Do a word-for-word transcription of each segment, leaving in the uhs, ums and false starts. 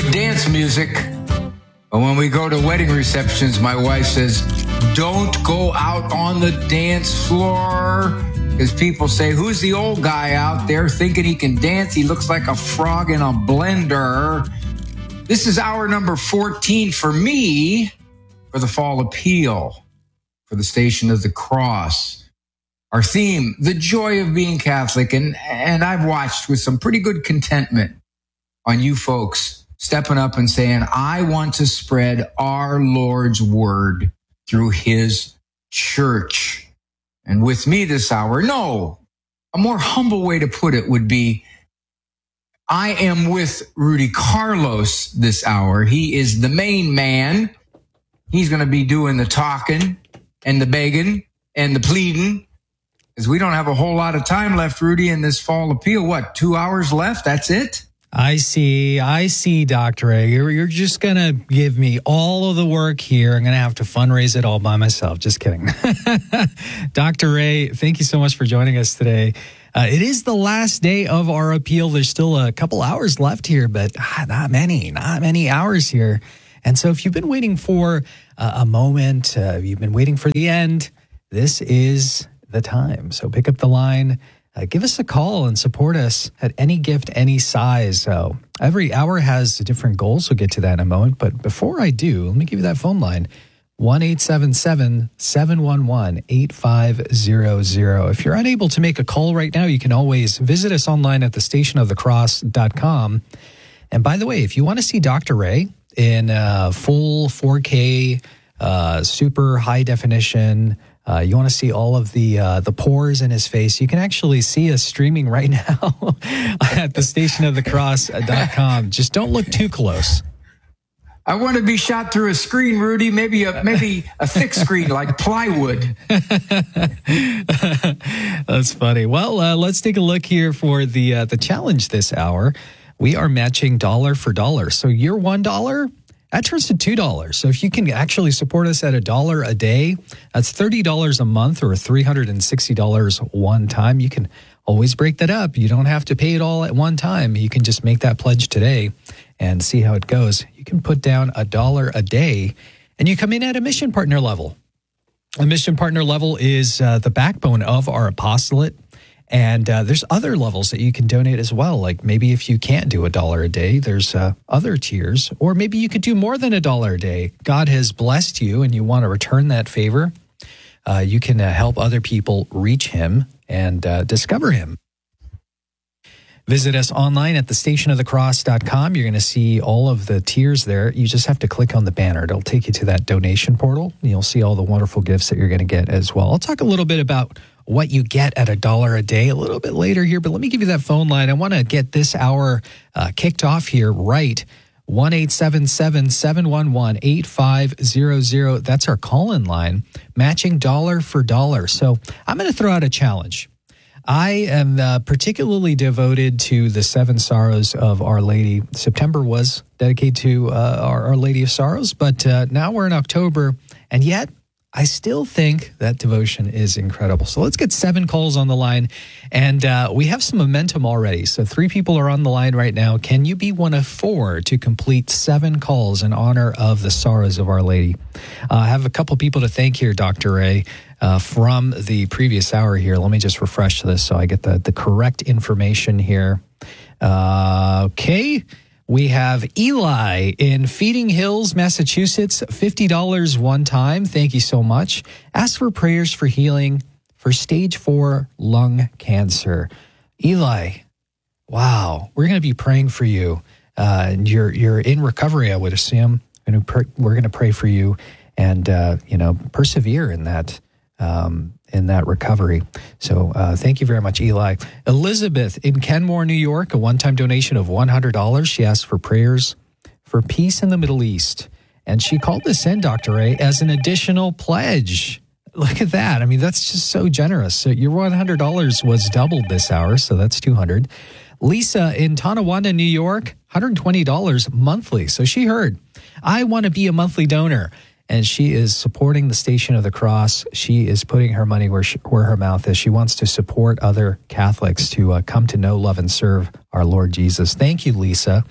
good dance music. But when we go to wedding receptions, my wife says, don't go out on the dance floor. Because people say, who's the old guy out there thinking he can dance? He looks like a frog in a blender. This is hour number fourteen for me for the Fall Appeal for the Station of the Cross. Our theme, the joy of being Catholic. And, and I've watched with some pretty good contentment on you folks stepping up and saying, I want to spread our Lord's word through his church. And with me this hour, no, a more humble way to put it would be, I am with Rudy Carlos this hour. He is the main man. He's going to be doing the talking and the begging and the pleading, because we don't have a whole lot of time left, Rudy, in this Fall Appeal. What, two hours left? That's it? I see. I see, Doctor A. You're, you're just going to give me all of the work here. I'm going to have to fundraise it all by myself. Just kidding. Doctor A, thank you so much for joining us today. Uh, it is the last day of our appeal. There's still a couple hours left here, but ah, not many, not many hours here. And so if you've been waiting for uh, a moment, uh, you've been waiting for the end, this is the time. So pick up the line. Uh, give us a call and support us at any gift, any size. So every hour has a different goal, so we'll get to that in a moment. But before I do, let me give you that phone line, one eight seven seven, seven one one, eight five zero zero. If you're unable to make a call right now, you can always visit us online at the station of the cross dot com. And by the way, if you want to see Doctor Ray in uh, full four K, uh, super high definition, Uh, you want to see all of the uh, the pores in his face, you can actually see us streaming right now at the station of the cross dot com. Just don't look too close. I want to be shot through a screen, Rudy, maybe a maybe a thick screen like plywood. That's funny. Well, uh, let's take a look here for the uh, the challenge this hour. We are matching dollar for dollar. So your one dollar, that turns to two dollars. So if you can actually support us at a dollar a day, that's thirty dollars a month or three hundred sixty dollars one time. You can always break that up. You don't have to pay it all at one time. You can just make that pledge today and see how it goes. You can put down a dollar a day and you come in at a mission partner level. A mission partner level is uh, the backbone of our apostolate. And uh, there's other levels that you can donate as well. Like maybe if you can't do a dollar a day, there's uh, other tiers. Or maybe you could do more than a dollar a day. God has blessed you and you want to return that favor. Uh, you can uh, help other people reach him and uh, discover him. Visit us online at the station of the cross dot com. You're going to see all of the tiers there. You just have to click on the banner. It'll take you to that donation portal. You'll see all the wonderful gifts that you're going to get as well. I'll talk a little bit about what you get at a dollar a day a little bit later here, but let me give you that phone line. I want to get this hour uh, kicked off here right. one eight seven seven, seven one one, eight five zero zero. That's our call-in line, matching dollar for dollar. So I'm going to throw out a challenge. I am uh, particularly devoted to the seven sorrows of Our Lady. September was dedicated to uh, our, Our Lady of Sorrows, but uh, now we're in October, and yet I still think that devotion is incredible. So let's get seven calls on the line, and uh, we have some momentum already. So three people are on the line right now. Can you be one of four to complete seven calls in honor of the sorrows of Our Lady? Uh, I have a couple people to thank here, Doctor Ray, uh, from the previous hour here. Let me just refresh this so I get the, the correct information here. Uh, okay. We have Eli in Feeding Hills, Massachusetts, fifty dollars one time. Thank you so much. Ask for prayers for healing for stage four lung cancer. Eli, wow, we're going to be praying for you. Uh, and you're you're in recovery, I would assume. We're going to pray, we're going to pray for you and, uh, you know, persevere in that um in that recovery. So uh, thank you very much, Eli. Elizabeth in Kenmore, New York, a one-time donation of one hundred dollars. She asked for prayers for peace in the Middle East. And she called this in, Doctor A, as an additional pledge. Look at that. I mean, that's just so generous. So your one hundred dollars was doubled this hour, so that's two hundred dollars. Lisa in Tonawanda, New York, one hundred twenty dollars monthly. So she heard, I want to be a monthly donor. And she is supporting the Station of the Cross. She is putting her money where she, where her mouth is. She wants to support other Catholics to uh, come to know, love, and serve our Lord Jesus. Thank you, Lisa.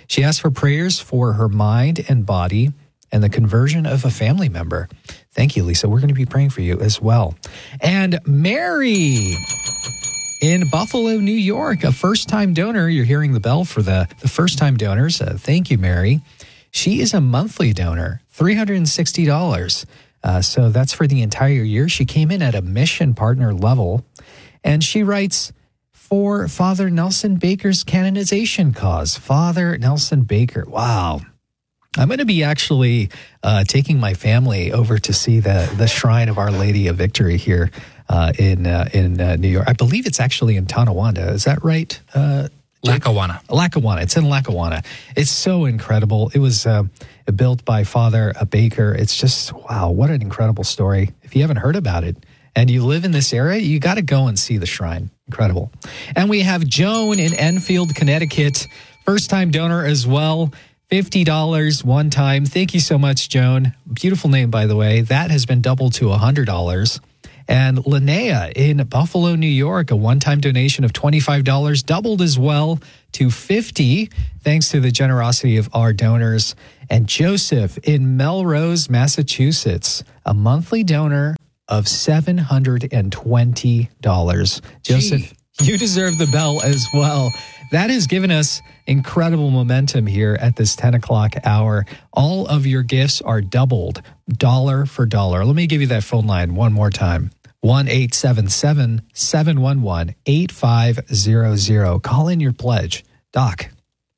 She asked for prayers for her mind and body and the conversion of a family member. Thank you, Lisa. We're going to be praying for you as well. And Mary in Buffalo, New York, a first-time donor. You're hearing the bell for the, the first-time donors. Uh, thank you, Mary. She is a monthly donor, three hundred sixty dollars. Uh, so that's for the entire year. She came in at a mission partner level. And she writes, for Father Nelson Baker's canonization cause. Father Nelson Baker. Wow. I'm going to be actually uh, taking my family over to see the, the Shrine of Our Lady of Victory here uh, in uh, in uh, New York. I believe it's actually in Tonawanda. Is that right? Uh, Lackawanna. Lackawanna. It's in Lackawanna. It's so incredible. It was uh, built by Father Baker. It's just, wow, what an incredible story. If you haven't heard about it and you live in this area, you got to go and see the shrine. Incredible. And we have Joan in Enfield, Connecticut, first-time donor as well. fifty dollars one time. Thank you so much, Joan. Beautiful name, by the way. That has been doubled to one hundred dollars. And Linnea in Buffalo, New York, a one-time donation of twenty-five dollars, doubled as well to fifty dollars, thanks to the generosity of our donors. And Joseph in Melrose, Massachusetts, a monthly donor of seven hundred twenty dollars. Joseph, Gee. You deserve the bell as well. That has given us incredible momentum here at this ten o'clock hour. All of your gifts are doubled, dollar for dollar. Let me give you that phone line one more time. one eight seven seven, seven one one, eight five zero zero. Call in your pledge. Doc.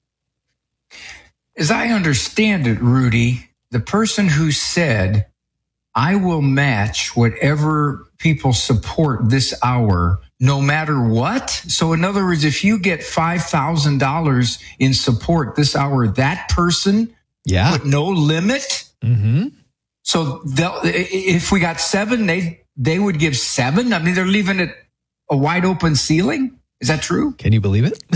As I understand it, Rudy, the person who said, I will match whatever people support this hour, no matter what. So in other words, if you get five thousand dollars in support this hour, that person, yeah, with no limit. Mm-hmm. So if we got seven, they they would give seven. I mean, they're leaving it a wide open ceiling. Is that true? Can you believe it?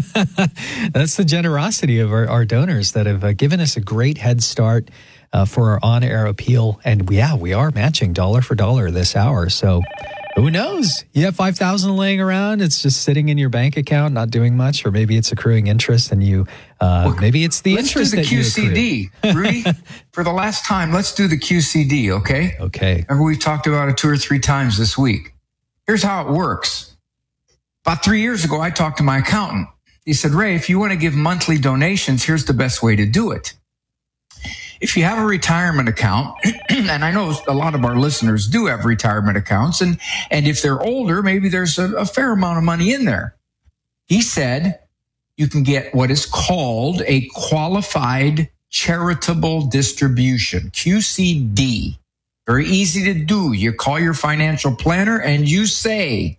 That's the generosity of our, our donors that have uh, given us a great head start uh, for our on-air appeal. And yeah, we are matching dollar for dollar this hour. So who knows? You have five thousand dollars laying around. It's just sitting in your bank account, not doing much, or maybe it's accruing interest and you, uh, well, maybe it's the let's interest do the that Q C D. you accrue. Rudy, for the last time, let's do the Q C D, okay? Okay. Remember, we've talked about it two or three times this week. Here's how it works. About three years ago, I talked to my accountant. He said, Ray, if you want to give monthly donations, here's the best way to do it. If you have a retirement account, and I know a lot of our listeners do have retirement accounts, and, and if they're older, maybe there's a, a fair amount of money in there. He said you can get what is called a qualified charitable distribution, Q C D. Very easy to do. You call your financial planner and you say,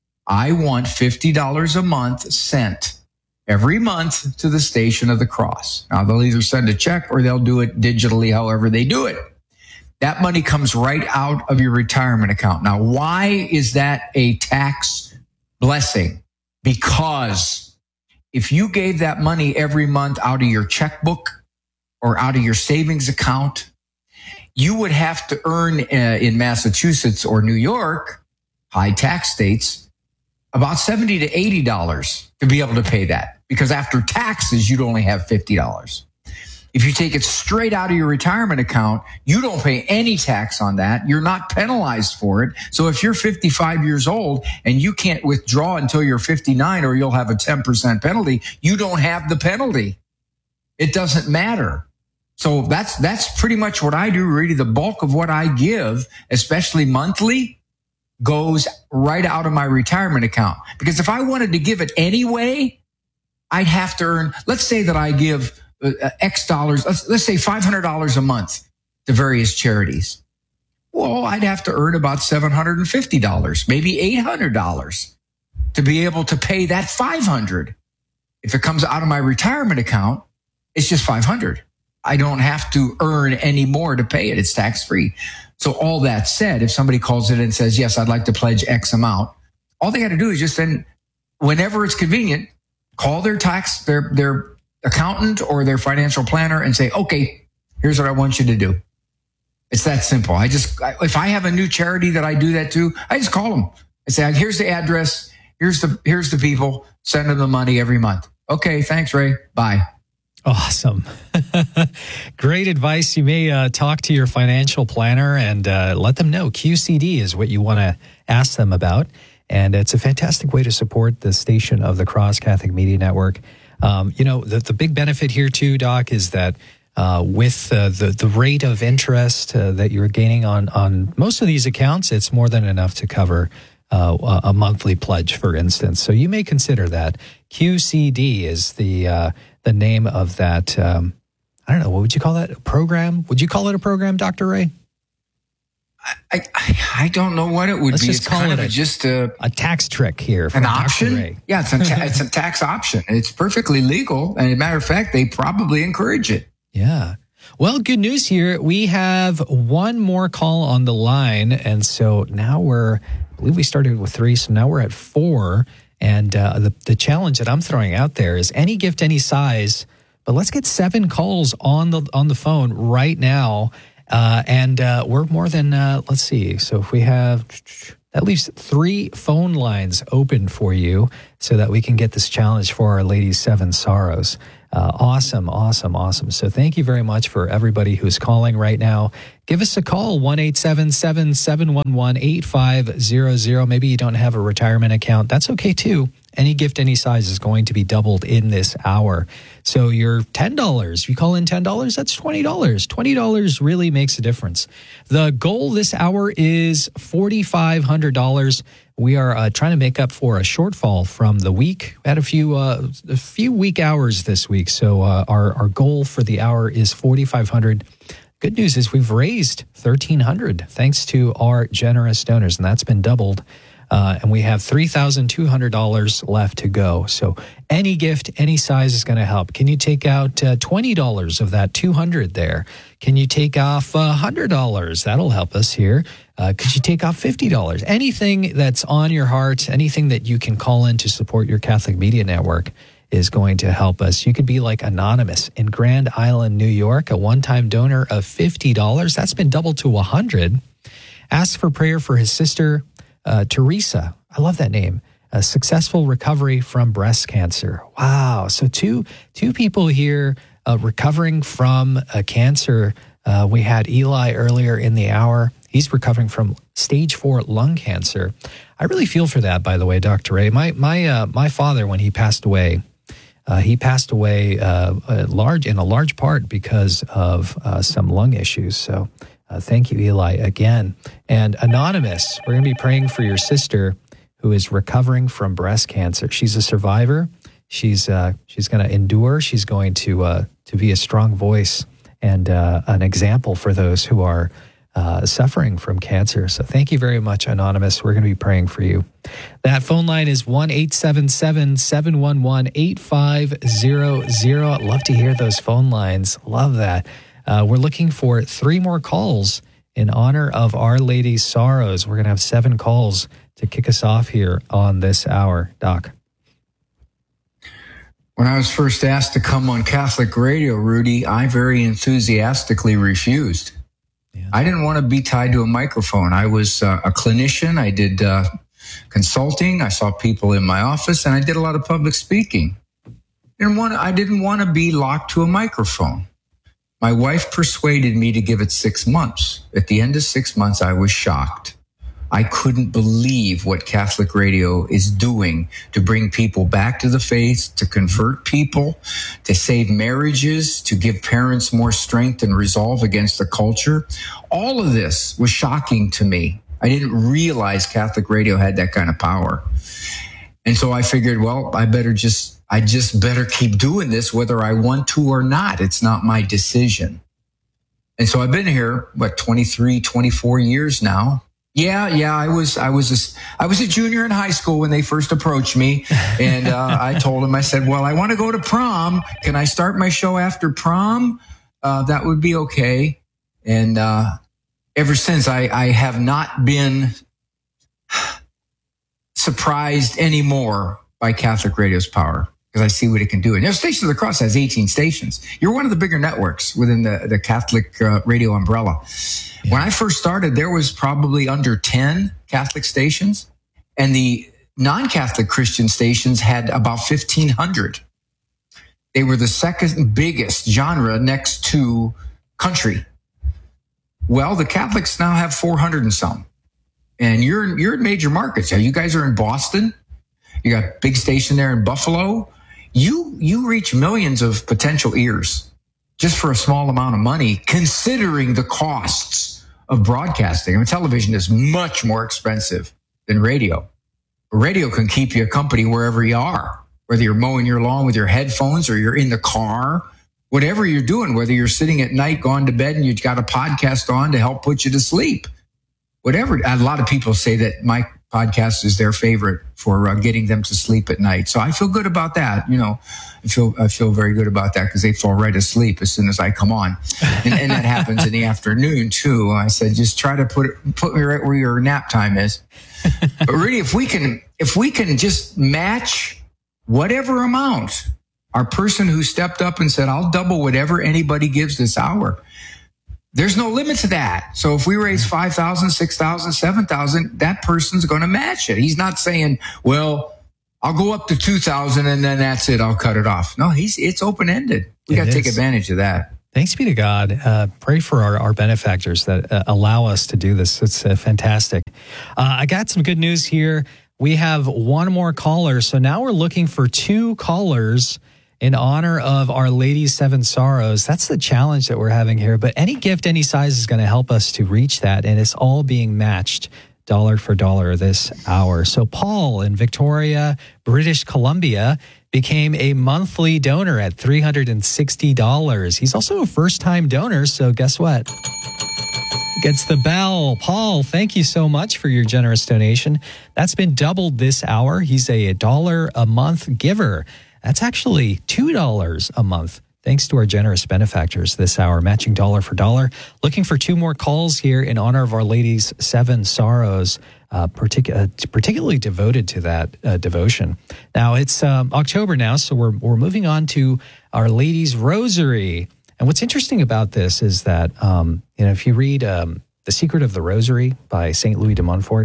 I want fifty dollars a month sent every month to the Station of the Cross. Now, they'll either send a check or they'll do it digitally, however they do it. That money comes right out of your retirement account. Now, why is that a tax blessing? Because if you gave that money every month out of your checkbook or out of your savings account, you would have to earn uh, in Massachusetts or New York, high tax states, about seventy to eighty dollars to be able to pay that, because after taxes, you'd only have fifty dollars. If you take it straight out of your retirement account, you don't pay any tax on that. You're not penalized for it. So if you're fifty-five years old and you can't withdraw until you're fifty-nine, or you'll have a ten percent penalty, you don't have the penalty. It doesn't matter. So that's, that's pretty much what I do, really. The bulk of what I give, especially monthly, goes right out of my retirement account. Because if I wanted to give it anyway, I'd have to earn, let's say that I give uh, X dollars, let's, let's say five hundred dollars a month to various charities. Well, I'd have to earn about seven hundred fifty dollars, maybe eight hundred dollars to be able to pay that five hundred dollars. If it comes out of my retirement account, it's just five hundred dollars. I don't have to earn any more to pay it. It's tax-free. So all that said, if somebody calls in and says, yes, I'd like to pledge X amount, all they got to do is just then, whenever it's convenient, call their tax, their, their accountant or their financial planner and say, okay, here's what I want you to do. It's that simple. I just, if I have a new charity that I do that to, I just call them. I say, here's the address. Here's the, here's the people. Send them the money every month. Okay. Thanks, Ray. Bye. Awesome. Great advice. You may uh, talk to your financial planner and uh, let them know Q C D is what you want to ask them about. And it's a fantastic way to support the station of the Cross Catholic Media Network. Um, you know, the, the big benefit here too, Doc, is that uh, with uh, the, the rate of interest uh, that you're gaining on, on most of these accounts, it's more than enough to cover uh, a monthly pledge, for instance. So you may consider that. Q C D is the uh, the name of that, um, I don't know, what would you call that? A program? Would you call it a program, Doctor Ray? I, I I don't know what it would Let's be. Just it's call kind it of a, just a a tax trick here. From an Doctor option. Ray. Yeah, it's a ta- it's a tax option. It's perfectly legal, and as a matter of fact, they probably encourage it. Yeah. Well, good news here. We have one more call on the line, and so now we're. I believe we started with three, so now we're at four. And uh, the the challenge that I'm throwing out there is any gift, any size. But let's get seven calls on the on the phone right now. Uh, and uh, we're more than, uh, let's see. So if we have at least three phone lines open for you so that we can get this challenge for Our Lady's Seven Sorrows. Uh, awesome, awesome, awesome. So thank you very much for everybody who's calling right now. Give us a call, one eight seven seven, seven one one, eight five zero zero. Maybe you don't have a retirement account. That's okay too. Any gift, any size is going to be doubled in this hour. So you're ten dollars. You call in ten dollars, that's twenty dollars. twenty dollars really makes a difference. The goal this hour is four thousand five hundred dollars. We are uh, trying to make up for a shortfall from the week. We had a few uh, a few weak hours this week, so uh, our, our goal for the hour is four thousand five hundred dollars. Good news is we've raised thirteen hundred dollars thanks to our generous donors, and that's been doubled. Uh, and we have three thousand two hundred dollars left to go. So any gift, any size is going to help. Can you take out uh, twenty dollars of that two hundred dollars there? Can you take off one hundred dollars? That'll help us here. Uh, could you take off fifty dollars? Anything that's on your heart, anything that you can call in to support your Catholic Media Network is going to help us. You could be like Anonymous in Grand Island, New York, a one-time donor of fifty dollars. That's been doubled to one hundred dollars. Ask for prayer for his sister, Uh, Teresa, I love that name. A successful recovery from breast cancer. Wow. So two two people here uh, recovering from a cancer. Uh, we had Eli earlier in the hour. He's recovering from stage four lung cancer. I really feel for that, by the way, Doctor Ray. My my uh, my father, when he passed away, uh, he passed away uh, a large in a large part because of uh, some lung issues. So. Uh, thank you, Eli, again. And Anonymous, we're going to be praying for your sister who is recovering from breast cancer. She's a survivor. She's uh, she's going to endure. She's going to uh, to be a strong voice and uh, an example for those who are uh, suffering from cancer. So thank you very much, Anonymous. We're going to be praying for you. That phone line is one eight seven seven, seven one one, eight five zero zero. I'd love to hear those phone lines. Love that. Uh, we're looking for three more calls in honor of Our Lady's Sorrows. We're going to have seven calls to kick us off here on this hour. Doc. When I was first asked to come on Catholic radio, Rudy, I very enthusiastically refused. Yeah. I didn't want to be tied to a microphone. I was uh, a clinician. I did uh, consulting. I saw people in my office, and I did a lot of public speaking. I didn't want to, I didn't want to be locked to a microphone. My wife persuaded me to give it six months. At the end of six months, I was shocked. I couldn't believe what Catholic radio is doing to bring people back to the faith, to convert people, to save marriages, to give parents more strength and resolve against the culture. All of this was shocking to me. I didn't realize Catholic radio had that kind of power. And so I figured, well, I better just I just better keep doing this whether I want to or not. It's not my decision. And so I've been here, what, twenty-three, twenty-four years now. Yeah, yeah, I was I was a, I was a junior in high school when they first approached me. And uh, I told them, I said, well, I want to go to prom. Can I start my show after prom? Uh, that would be okay. And uh, ever since, I, I have not been surprised anymore by Catholic radio's power, because I see what it can do. And you know, Station of the Cross has eighteen stations. You're one of the bigger networks within the, the Catholic uh, radio umbrella. Yeah. When I first started, there was probably under ten Catholic stations, and the non-Catholic Christian stations had about fifteen hundred. They were the second biggest genre next to country. Well, the Catholics now have four hundred and some. And you're you're in major markets. You guys are in Boston. You got a big station there in Buffalo. You you reach millions of potential ears just for a small amount of money, considering the costs of broadcasting. I mean, television is much more expensive than radio. Radio can keep you company wherever you are, whether you're mowing your lawn with your headphones or you're in the car, whatever you're doing, whether you're sitting at night, going to bed, and you've got a podcast on to help put you to sleep. Whatever. A lot of people say that my podcast is their favorite for uh, getting them to sleep at night. So I feel good about that. You know, I feel I feel very good about that because they fall right asleep as soon as I come on. And, and that happens in the afternoon too. I said, just try to put it, put me right where your nap time is. But really, if we can, if we can just match whatever amount, our person who stepped up and said, I'll double whatever anybody gives this hour. There's no limit to that. So if we raise five thousand, six thousand, seven thousand, that person's going to match it. He's not saying, well, I'll go up to two thousand and then that's it. I'll cut it off. No, he's it's open-ended. We got to take advantage of that. Thanks be to God. Uh, pray for our, our benefactors that uh, allow us to do this. It's uh, fantastic. Uh, I got some good news here. We have one more caller. So now we're looking for two callers in honor of Our Lady's Seven Sorrows. That's the challenge that we're having here. But any gift, any size is going to help us to reach that. And it's all being matched dollar for dollar this hour. So Paul in Victoria, British Columbia, became a monthly donor at three hundred sixty dollars. He's also a first-time donor. So guess what? Gets the bell. Paul, thank you so much for your generous donation. That's been doubled this hour. He's a dollar a month giver. That's actually two dollars a month, thanks to our generous benefactors this hour, matching dollar for dollar. Looking for two more calls here in honor of Our Lady's Seven Sorrows, uh, partic- uh, particularly devoted to that uh, devotion. Now, it's um, October now, so we're we're moving on to Our Lady's Rosary. And what's interesting about this is that, um, you know, if you read um, The Secret of the Rosary by Saint Louis de Montfort,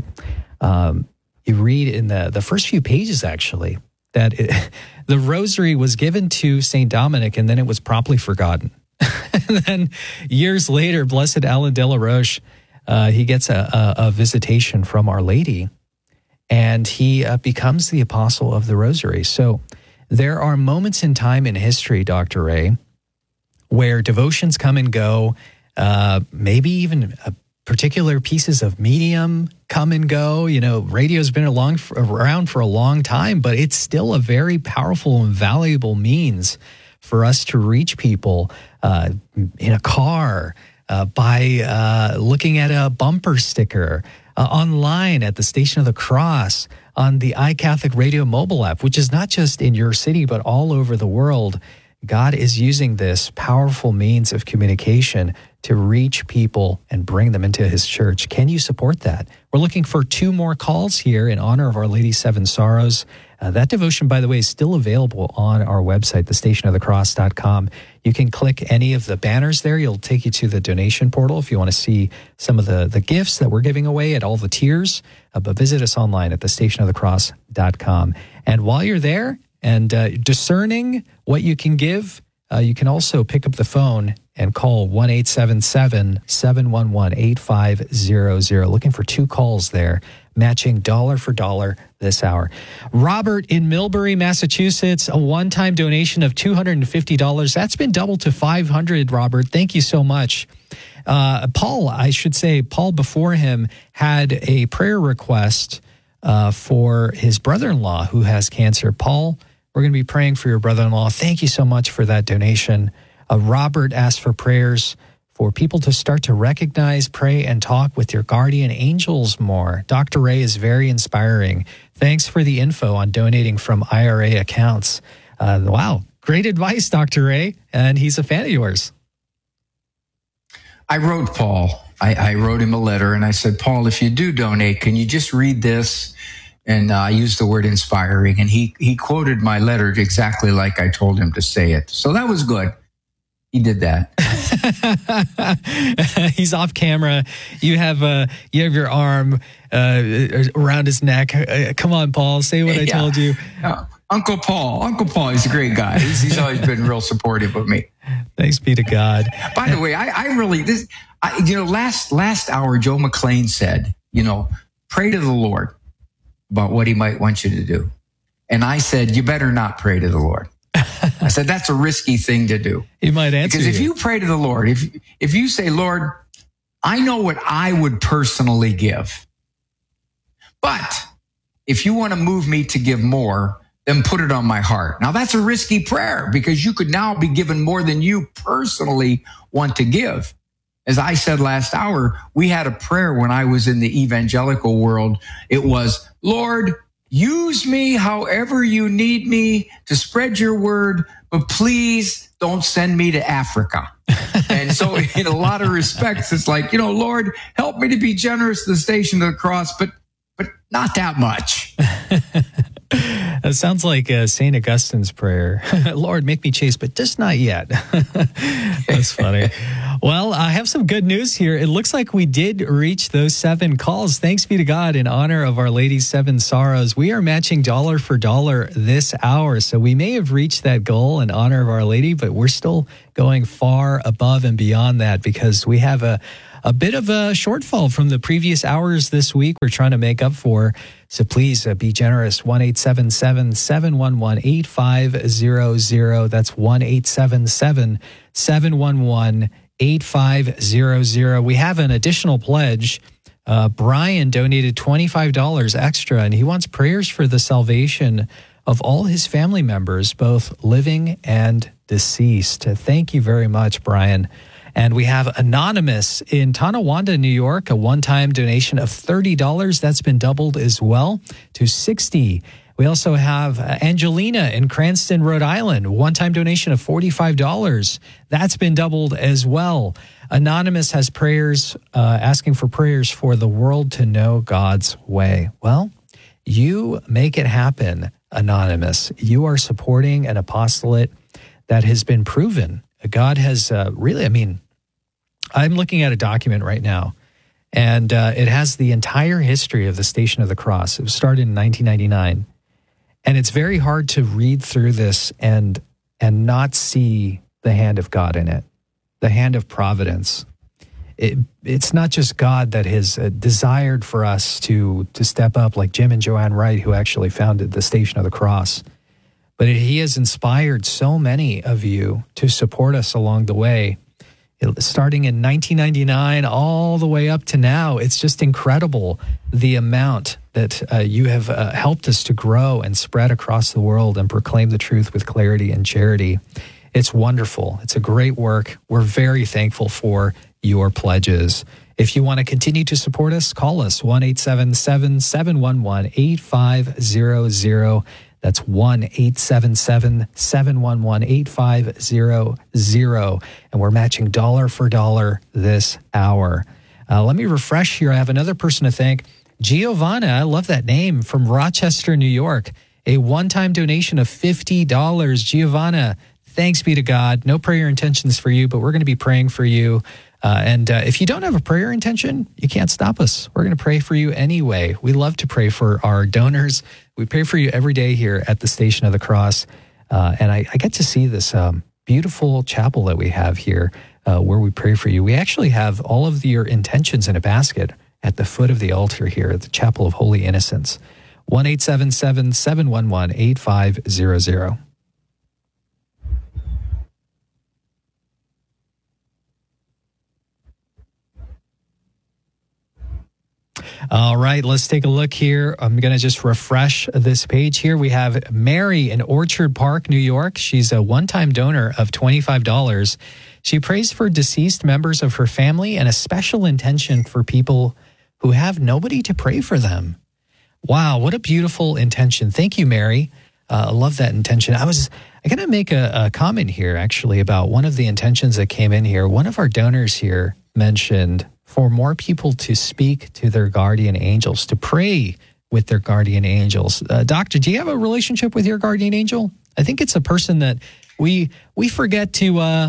um, you read in the, the first few pages, actually, that it, the rosary was given to Saint Dominic and then it was promptly forgotten. And then years later, Blessed Alan de la Roche, uh, he gets a, a, a visitation from Our Lady and he uh, becomes the apostle of the rosary. So there are moments in time in history, Doctor Ray, where devotions come and go, uh, maybe even a particular pieces of medium come and go. You know, radio's been along for, around for a long time, but it's still a very powerful and valuable means for us to reach people uh, in a car, uh, by uh, looking at a bumper sticker, uh, online at the Station of the Cross, on the iCatholic Radio mobile app, which is not just in your city, but all over the world. God is using this powerful means of communication to reach people and bring them into his church. Can you support that? We're looking for two more calls here in honor of Our Lady's Seven Sorrows. Uh, that devotion, by the way, is still available on our website, the station of the cross dot com. You can click any of the banners there. It'll take you to the donation portal if you want to see some of the, the gifts that we're giving away at all the tiers. Uh, but visit us online at the station of the cross dot com. And while you're there, and uh, discerning what you can give, uh, you can also pick up the phone and call one eight seven seven, seven one one, eight five zero zero. Looking for two calls there, matching dollar for dollar this hour. Robert in Millbury, Massachusetts, a one-time donation of two hundred fifty dollars. That's been doubled to five hundred dollars, Robert. Thank you so much. Uh, Paul, I should say, Paul before him had a prayer request uh, for his brother-in-law who has cancer. Paul, we're going to be praying for your brother-in-law. Thank you so much for that donation. Uh, Robert asked for prayers for people to start to recognize, pray, and talk with your guardian angels more. Doctor Ray is very inspiring. Thanks for the info on donating from I R A accounts. Uh, wow, great advice, Doctor Ray, and he's a fan of yours. I wrote Paul. I, I wrote him a letter, and I said, Paul, if you do donate, can you just read this? And uh, I used the word inspiring, and he he quoted my letter exactly like I told him to say it. So that was good. He did that. He's off camera. You have uh, you have your arm uh, around his neck. Uh, come on, Paul, say what I yeah. told you. Uh, Uncle Paul. Uncle Paul, he's a great guy. He's, he's always been real supportive of me. Thanks be to God. By the way, I, I really, this, I, you know, last last hour, Joe McLean said, you know, pray to the Lord about what he might want you to do. And I said, you better not pray to the Lord. I said, that's a risky thing to do. He might answer Because if you. you pray to the Lord, if if you say, Lord, I know what I would personally give, but if you want to move me to give more, then put it on my heart. Now, that's a risky prayer because you could now be given more than you personally want to give. As I said last hour, we had a prayer when I was in the evangelical world. It was, Lord, use me however you need me to spread your word, but please don't send me to Africa. And so in a lot of respects, it's like, you know, Lord, help me to be generous to the Station of the Cross, but but not that much. That sounds like uh, Saint Augustine's prayer. Lord, make me chaste, but just not yet. That's funny. Well, I have some good news here. It looks like we did reach those seven calls. Thanks be to God in honor of Our Lady's Seven Sorrows. We are matching dollar for dollar this hour. So we may have reached that goal in honor of Our Lady, but we're still going far above and beyond that because we have a a bit of a shortfall from the previous hours this week we're trying to make up for. So please uh, be generous. one eight seven seven, seven one one, eight five zero zero. That's one eight seven seven, seven one one, eight five zero zero. We have an additional pledge. Uh, Brian donated twenty-five dollars extra, and he wants prayers for the salvation of all his family members, both living and deceased. Thank you very much, Brian. And we have Anonymous in Tonawanda, New York, a one-time donation of thirty dollars. That's been doubled as well to sixty dollars. We also have Angelina in Cranston, Rhode Island, one-time donation of forty-five dollars. That's been doubled as well. Anonymous has prayers, uh, asking for prayers for the world to know God's way. Well, you make it happen, Anonymous. You are supporting an apostolate that has been proven. God has uh, really, I mean, I'm looking at a document right now, and uh, it has the entire history of the Station of the Cross. It was started in nineteen ninety-nine, and it's very hard to read through this and and not see the hand of God in it, the hand of providence. It, it's not just God that has uh, desired for us to to step up, like Jim and Joanne Wright, who actually founded the Station of the Cross, but he has inspired so many of you to support us along the way. It, starting in nineteen ninety-nine all the way up to now, it's just incredible the amount that uh, you have uh, helped us to grow and spread across the world and proclaim the truth with clarity and charity. It's wonderful. It's a great work. We're very thankful for your pledges. If you want to continue to support us, call us one eight seven seven, seven one one, eight five zero zero. That's one eight seven seven, seven one one, eight five zero zero. And we're matching dollar for dollar this hour. Uh, let me refresh here. I have another person to thank. Giovanna, I love that name, from Rochester, New York. A one-time donation of fifty dollars. Giovanna, thanks be to God. No prayer intentions for you, but we're going to be praying for you. Uh, and uh, if you don't have a prayer intention, you can't stop us. We're going to pray for you anyway. We love to pray for our donors. We pray for you every day here at the Station of the Cross. Uh, and I, I get to see this um, beautiful chapel that we have here uh, where we pray for you. We actually have all of your intentions in a basket at the foot of the altar here at the Chapel of Holy Innocents. one eight seven seven, seven one one, eight five zero zero. All right, let's take a look here. I'm going to just refresh this page here. We have Mary in Orchard Park, New York. She's a one-time donor of twenty-five dollars. She prays for deceased members of her family and a special intention for people who have nobody to pray for them. Wow, what a beautiful intention. Thank you, Mary. Uh, I love that intention. I was I got to make a, a comment here, actually, about one of the intentions that came in here. One of our donors here mentioned for more people to speak to their guardian angels, to pray with their guardian angels. Uh, doctor, do you have a relationship with your guardian angel? I think it's a person that we we forget to uh,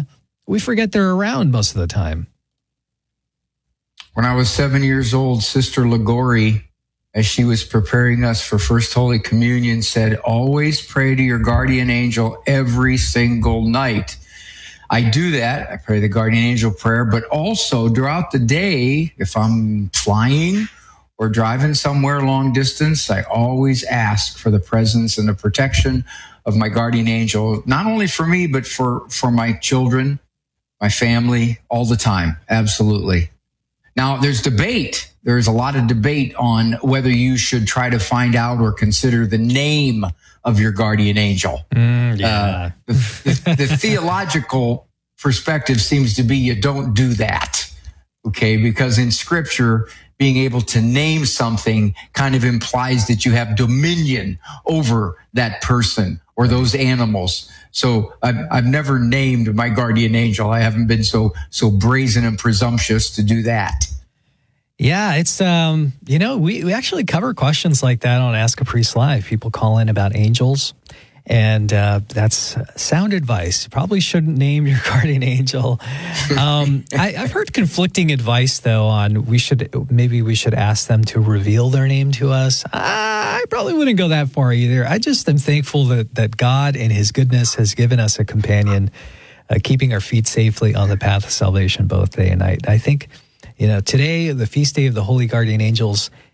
we forget they're around most of the time. When I was seven years old, Sister Ligori, as she was preparing us for First Holy Communion, said, always pray to your guardian angel every single night. I do that. I pray the guardian angel prayer, but also throughout the day, if I'm flying or driving somewhere long distance, I always ask for the presence and the protection of my guardian angel, not only for me, but for, for my children, my family, all the time. Absolutely. Now, there's debate. There's a lot of debate on whether you should try to find out or consider the name of your guardian angel. Mm, yeah. Uh, the, the, the theological perspective seems to be you don't do that, okay? Because in Scripture, being able to name something kind of implies that you have dominion over that person or those animals. So I've, I've never named my guardian angel. I haven't been so so brazen and presumptuous to do that. Yeah, it's, um, you know, we, we actually cover questions like that on Ask a Priest Live. People call in about angels, and uh, that's sound advice. You probably shouldn't name your guardian angel. Um, I, I've heard conflicting advice, though, on we should maybe we should ask them to reveal their name to us. I probably wouldn't go that far either. I just am thankful that, that God in his goodness has given us a companion, uh, keeping our feet safely on the path of salvation both day and night. I think, you know, today, the feast day of the Holy Guardian Angels,